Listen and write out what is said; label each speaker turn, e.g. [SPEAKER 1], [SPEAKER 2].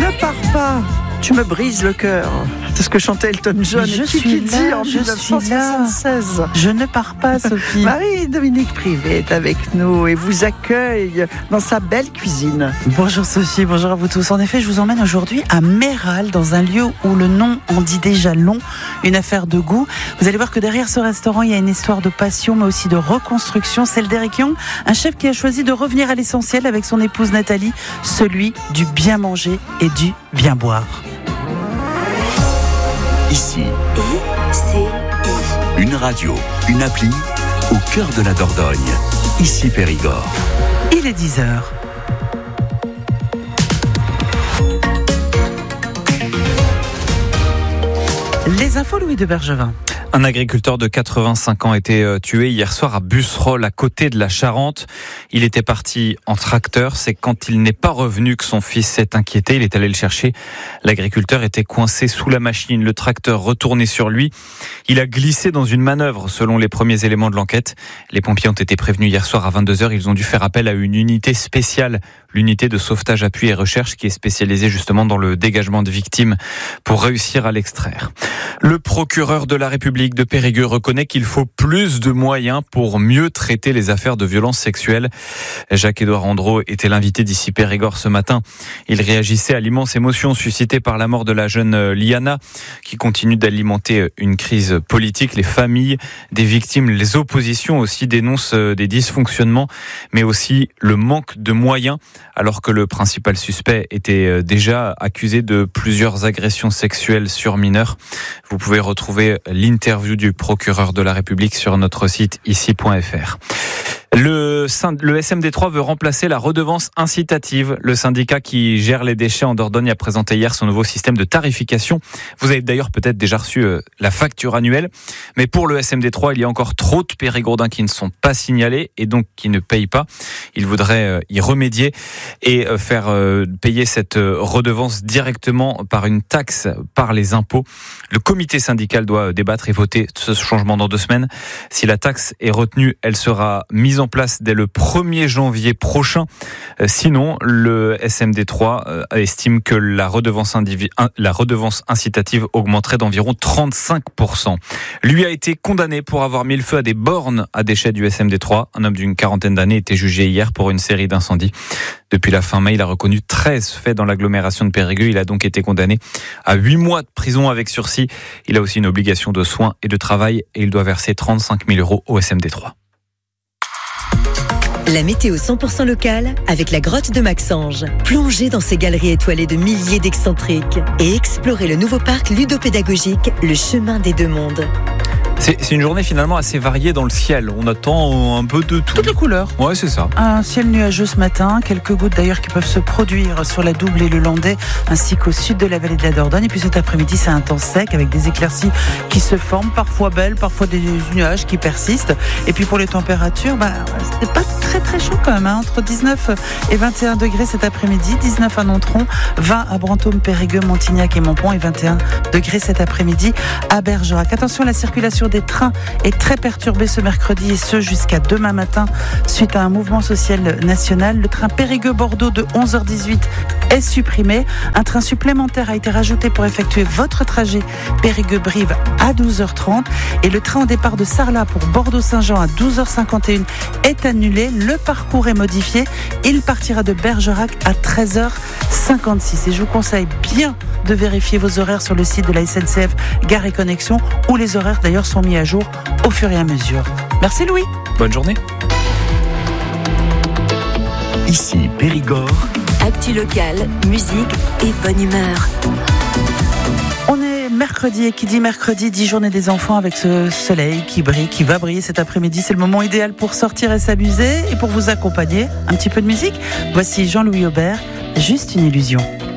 [SPEAKER 1] Ne pars pas, tu me brises le cœur. C'est ce que chantait Elton John et Kiki Dee en 1976.
[SPEAKER 2] Je ne pars pas, Sophie.
[SPEAKER 1] Marie-Dominique Privé est avec nous et vous accueille dans sa belle cuisine.
[SPEAKER 2] Bonjour Sophie, bonjour à vous tous. En effet, je vous emmène aujourd'hui à Méral, dans un lieu où le nom en dit déjà long, une affaire de goût. Vous allez voir que derrière ce restaurant, il y a une histoire de passion, mais aussi de reconstruction. Celle d'Éric Young, un chef qui a choisi de revenir à l'essentiel avec son épouse Nathalie, celui du bien manger et du bien boire.
[SPEAKER 3] Ici, une radio, une appli, au cœur de la Dordogne. Ici Périgord.
[SPEAKER 2] Il est 10h. Les infos, Louis de Bergevin.
[SPEAKER 4] Un agriculteur de 85 ans a été tué hier soir à Busserolles, à côté de la Charente. Il était parti en tracteur. C'est quand il n'est pas revenu que son fils s'est inquiété. Il est allé le chercher. L'agriculteur était coincé sous la machine. Le tracteur retourné sur lui. Il a glissé dans une manœuvre, selon les premiers éléments de l'enquête. Les pompiers ont été prévenus hier soir à 22h. Ils ont dû faire appel à une unité spéciale, l'unité de sauvetage, appui et recherche, qui est spécialisée justement dans le dégagement de victimes pour réussir à l'extraire. Le procureur de la République de Périgueux reconnaît qu'il faut plus de moyens pour mieux traiter les affaires de violences sexuelles. Jacques-Édouard Andreau était l'invité d'Ici Périgord ce matin. Il réagissait à l'immense émotion suscitée par la mort de la jeune Liana, qui continue d'alimenter une crise politique. Les familles des victimes, les oppositions aussi dénoncent des dysfonctionnements, mais aussi le manque de moyens, alors que le principal suspect était déjà accusé de plusieurs agressions sexuelles sur mineurs. Vous pouvez retrouver l'interview du procureur de la République sur notre site ici.fr. Le SMD3 veut remplacer la redevance incitative. Le syndicat qui gère les déchets en Dordogne a présenté hier son nouveau système de tarification. Vous avez d'ailleurs peut-être déjà reçu la facture annuelle. Mais pour le SMD3, il y a encore trop de périgourdins qui ne sont pas signalés et donc qui ne payent pas. Il voudrait y remédier et faire payer cette redevance directement par une taxe, par les impôts. Le comité syndical doit débattre et voter ce changement dans 2 semaines. Si la taxe est retenue, elle sera mise en place dès le 1er janvier prochain. Sinon, le SMD3 estime que la redevance incitative augmenterait d'environ 35%. Lui a été condamné pour avoir mis le feu à des bornes à déchets du SMD3. Un homme d'une 40aine d'années était jugé hier pour une série d'incendies. Depuis la fin mai, il a reconnu 13 faits dans l'agglomération de Périgueux. Il a donc été condamné à 8 mois de prison avec sursis. Il a aussi une obligation de soins et de travail et il doit verser 35 000 € au SMD3.
[SPEAKER 5] La météo 100% locale avec la grotte de Maxange. Plongez dans ces galeries étoilées de milliers d'excentriques et explorez le nouveau parc ludopédagogique, le chemin des 2 mondes.
[SPEAKER 4] C'est une journée finalement assez variée dans le ciel. On attend un peu de tout.
[SPEAKER 2] Toutes les couleurs.
[SPEAKER 4] Ouais, c'est ça.
[SPEAKER 2] Un ciel nuageux ce matin, quelques gouttes d'ailleurs qui peuvent se produire sur la Double et le Landais, ainsi qu'au sud de la vallée de la Dordogne. Et puis cet après-midi, c'est un temps sec avec des éclaircies qui se forment, parfois belles, parfois des nuages qui persistent. Et puis pour les températures, c'est pas très chaud quand même, entre 19 et 21 degrés cet après-midi, 19 à Nontron, 20 à Brantôme, Périgueux, Montignac et Montpont et 21 degrés cet après-midi à Bergerac. Attention, la circulation des trains est très perturbée ce mercredi et ce jusqu'à demain matin suite à un mouvement social national. Le train Périgueux-Bordeaux de 11h18 est supprimé. Un train supplémentaire a été rajouté pour effectuer votre trajet Périgueux-Brive à 12h30 et le train au départ de Sarlat pour Bordeaux-Saint-Jean à 12h51 est annulé. Le parcours est modifié. Il partira de Bergerac à 13h56 et je vous conseille bien de vérifier vos horaires sur le site de la SNCF Gare et Connexion où les horaires d'ailleurs sont mis à jour au fur et à mesure. Merci Louis.
[SPEAKER 4] Bonne journée.
[SPEAKER 3] Ici Périgord.
[SPEAKER 5] Actu locale, musique et bonne humeur.
[SPEAKER 2] On est mercredi et qui dit mercredi dit journée des enfants avec ce soleil qui brille, qui va briller cet après-midi. C'est le moment idéal pour sortir et s'amuser et pour vous accompagner. Un petit peu de musique. Voici Jean-Louis Aubert, Juste une illusion.